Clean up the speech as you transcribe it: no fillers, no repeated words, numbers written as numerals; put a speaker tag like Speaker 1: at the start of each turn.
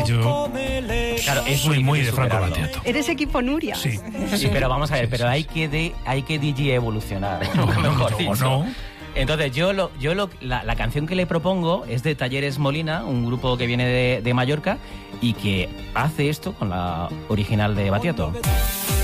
Speaker 1: Yo
Speaker 2: Claro, es
Speaker 1: soy muy de
Speaker 2: difícil
Speaker 1: Franco
Speaker 2: superarlo.
Speaker 1: Battiato.
Speaker 3: Eres equipo Nuria.
Speaker 1: Sí.
Speaker 2: Sí, pero vamos a ver, pero hay que DJ evolucionar, mejor
Speaker 1: o
Speaker 2: dicho.
Speaker 1: no.
Speaker 2: Entonces, la canción que le propongo es de Talleres Molina, un grupo que viene de Mallorca y que hace esto con la original de Battiato.